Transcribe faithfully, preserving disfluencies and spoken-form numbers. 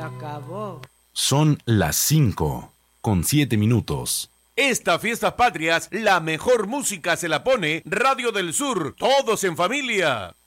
acabó. Son las cinco, con siete minutos. Esta fiestas patrias, la mejor música se la pone Radio del Sur, todos en familia.